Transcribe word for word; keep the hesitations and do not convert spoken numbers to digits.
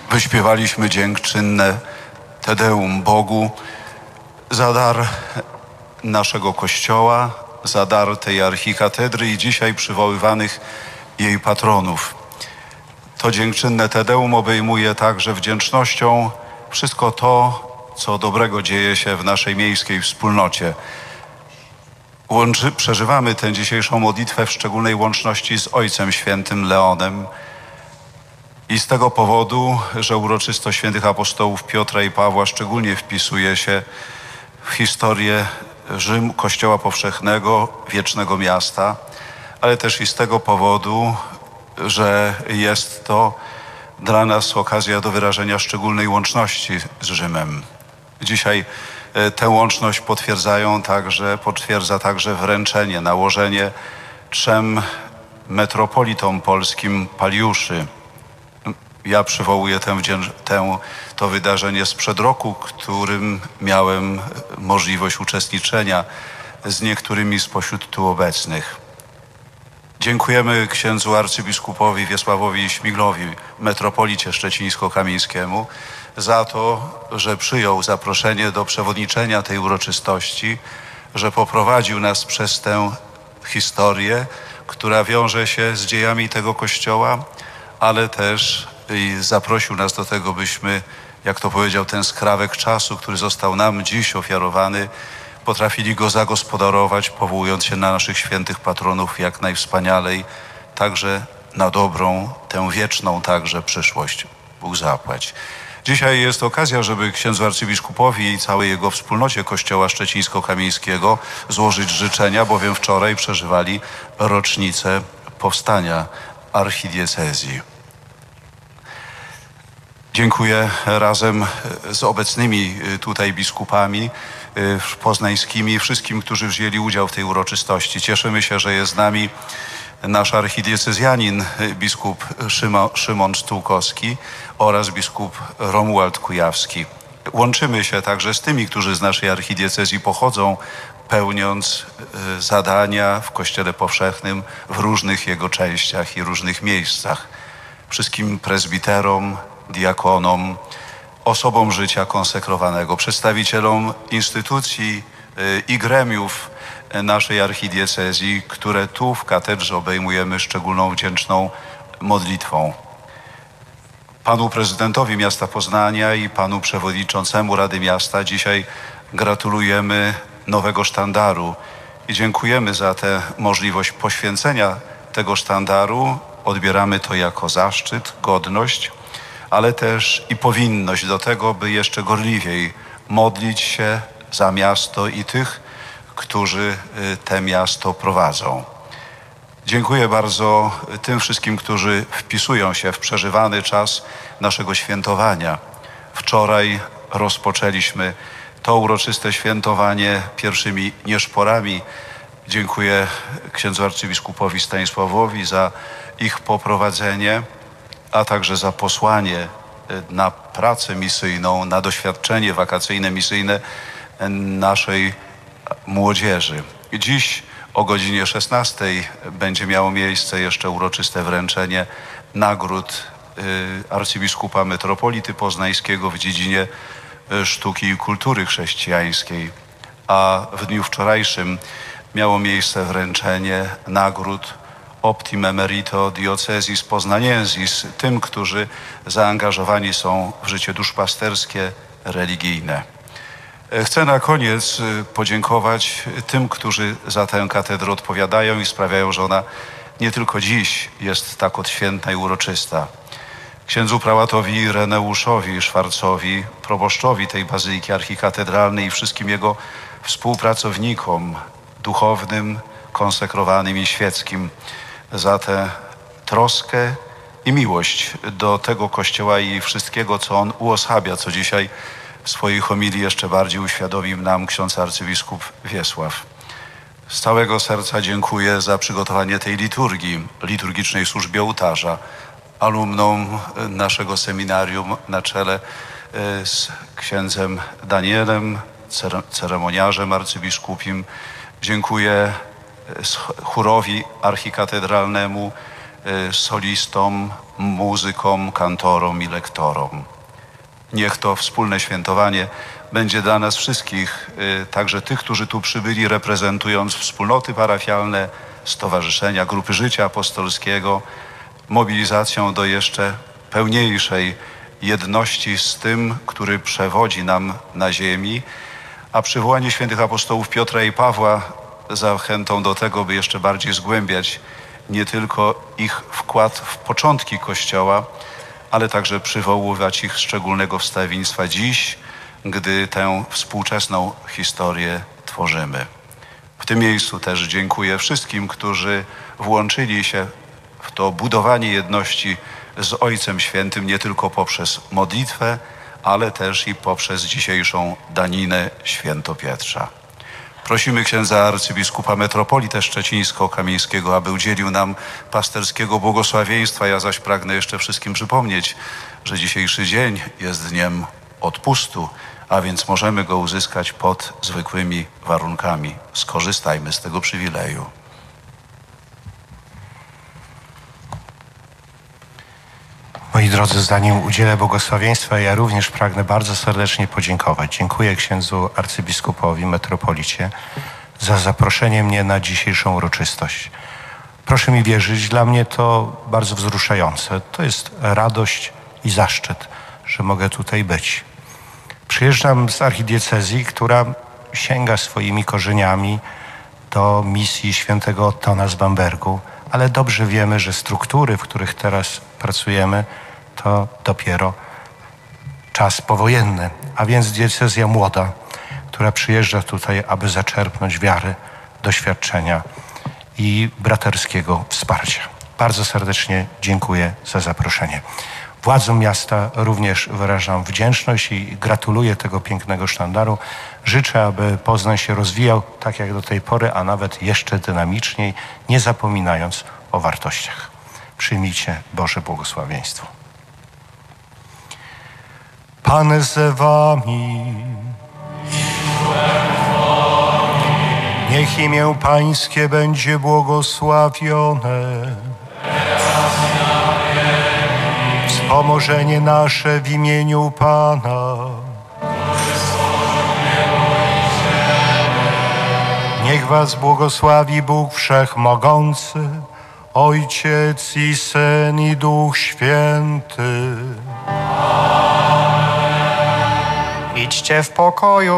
wyśpiewaliśmy dziękczynne Te Deum Bogu za dar naszego Kościoła, za dar tej archikatedry i dzisiaj przywoływanych jej patronów. To dziękczynne Te Deum obejmuje także wdzięcznością wszystko to, co dobrego dzieje się w naszej miejskiej wspólnocie. Łączy, przeżywamy tę dzisiejszą modlitwę w szczególnej łączności z Ojcem Świętym Leonem i z tego powodu, że uroczystość świętych apostołów Piotra i Pawła szczególnie wpisuje się w historię Rzym, Kościoła Powszechnego, wiecznego miasta, ale też i z tego powodu, że jest to dla nas okazja do wyrażenia szczególnej łączności z Rzymem. Dzisiaj tę łączność potwierdzają także, potwierdza także wręczenie, nałożenie trzem metropolitom polskim paliuszy. Ja przywołuję tę, tę, to wydarzenie sprzed roku, którym miałem możliwość uczestniczenia z niektórymi spośród tu obecnych. Dziękujemy księdzu arcybiskupowi Wiesławowi Śmiglowi, metropolicie szczecińsko-kamieńskiemu, za to, że przyjął zaproszenie do przewodniczenia tej uroczystości, że poprowadził nas przez tę historię, która wiąże się z dziejami tego Kościoła, ale też i zaprosił nas do tego, byśmy, jak to powiedział, ten skrawek czasu, który został nam dziś ofiarowany, potrafili go zagospodarować, powołując się na naszych świętych patronów jak najwspanialej, także na dobrą, tę wieczną także przyszłość. Bóg zapłać. Dzisiaj jest okazja, żeby księdzu arcybiskupowi i całej jego wspólnocie Kościoła Szczecińsko-Kamieńskiego złożyć życzenia, bowiem wczoraj przeżywali rocznicę powstania archidiecezji. Dziękuję razem z obecnymi tutaj biskupami poznańskimi, wszystkim, którzy wzięli udział w tej uroczystości. Cieszymy się, że jest z nami nasz archidiecezjanin, biskup Szymon, Szymon Sztułkowski oraz biskup Romuald Kujawski. Łączymy się także z tymi, którzy z naszej archidiecezji pochodzą, pełniąc zadania w Kościele Powszechnym w różnych jego częściach i różnych miejscach. Wszystkim prezbiterom, diakonom, osobom życia konsekrowanego, przedstawicielom instytucji i gremiów naszej archidiecezji, które tu w katedrze obejmujemy szczególną wdzięczną modlitwą. Panu prezydentowi miasta Poznania i panu przewodniczącemu Rady Miasta dzisiaj gratulujemy nowego sztandaru i dziękujemy za tę możliwość poświęcenia tego sztandaru. Odbieramy to jako zaszczyt, godność, ale też i powinność do tego, by jeszcze gorliwiej modlić się za miasto i tych, którzy te miasto prowadzą. Dziękuję bardzo tym wszystkim, którzy wpisują się w przeżywany czas naszego świętowania. Wczoraj rozpoczęliśmy to uroczyste świętowanie pierwszymi nieszporami. Dziękuję księdzu arcybiskupowi Stanisławowi za ich poprowadzenie, a także za posłanie na pracę misyjną, na doświadczenie wakacyjne, misyjne naszej młodzieży. Dziś o godzinie szesnastej będzie miało miejsce jeszcze uroczyste wręczenie nagród arcybiskupa metropolity poznańskiego w dziedzinie sztuki i kultury chrześcijańskiej, a w dniu wczorajszym miało miejsce wręczenie nagród Optim Emerito Diocesis Poznaniensis tym, którzy zaangażowani są w życie duszpasterskie, religijne. Chcę na koniec podziękować tym, którzy za tę katedrę odpowiadają i sprawiają, że ona nie tylko dziś jest tak odświętna i uroczysta. Księdzu prałatowi Ireneuszowi Szwarcowi, proboszczowi tej bazyliki archikatedralnej i wszystkim jego współpracownikom duchownym, konsekrowanym i świeckim za tę troskę i miłość do tego Kościoła i wszystkiego, co on uosabia, co dzisiaj w swojej homilii jeszcze bardziej uświadomił nam ksiądz arcybiskup Wiesław. Z całego serca dziękuję za przygotowanie tej liturgii, liturgicznej służbie ołtarza, alumnom naszego seminarium na czele z księdzem Danielem, ceremoniarzem arcybiskupim. Dziękuję chórowi archikatedralnemu, solistom, muzykom, kantorom i lektorom. Niech to wspólne świętowanie będzie dla nas wszystkich, także tych, którzy tu przybyli reprezentując wspólnoty parafialne, stowarzyszenia, grupy życia apostolskiego, mobilizacją do jeszcze pełniejszej jedności z tym, który przewodzi nam na ziemi, a przywołanie świętych apostołów Piotra i Pawła zachętą do tego, by jeszcze bardziej zgłębiać nie tylko ich wkład w początki Kościoła, ale także przywoływać ich szczególnego wstawiennictwa dziś, gdy tę współczesną historię tworzymy. W tym miejscu też dziękuję wszystkim, którzy włączyli się w to budowanie jedności z Ojcem Świętym nie tylko poprzez modlitwę, ale też i poprzez dzisiejszą daninę Świętopietrza. Prosimy księdza arcybiskupa metropolitę szczecińsko-kamieńskiego, aby udzielił nam pasterskiego błogosławieństwa. Ja zaś pragnę jeszcze wszystkim przypomnieć, że dzisiejszy dzień jest dniem odpustu, a więc możemy go uzyskać pod zwykłymi warunkami. Skorzystajmy z tego przywileju. Moi drodzy, zanim udzielę błogosławieństwa, ja również pragnę bardzo serdecznie podziękować. Dziękuję księdzu arcybiskupowi, metropolicie, za zaproszenie mnie na dzisiejszą uroczystość. Proszę mi wierzyć, dla mnie to bardzo wzruszające. To jest radość i zaszczyt, że mogę tutaj być. Przyjeżdżam z archidiecezji, która sięga swoimi korzeniami do misji świętego Ottona z Bambergu, ale dobrze wiemy, że struktury, w których teraz pracujemy, to dopiero czas powojenny, a więc diecezja młoda, która przyjeżdża tutaj, aby zaczerpnąć wiary, doświadczenia i braterskiego wsparcia. Bardzo serdecznie dziękuję za zaproszenie. Władzom miasta również wyrażam wdzięczność i gratuluję tego pięknego sztandaru. Życzę, aby Poznań się rozwijał tak jak do tej pory, a nawet jeszcze dynamiczniej, nie zapominając o wartościach. Przyjmijcie Boże błogosławieństwo. Pan z wami. Niech imię Pańskie będzie błogosławione. Wspomożenie nasze w imieniu Pana. Niech was błogosławi Bóg Wszechmogący, Ojciec i Syn i Duch Święty. Idźcie w pokoju.